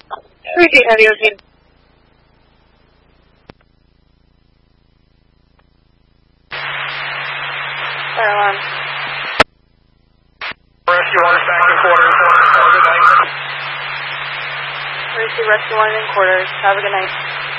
Appreciate heavy team. Fire alarm. Rescue 1 is back in quarters. Have a good night. Rescue 1 in quarters. Have a good night.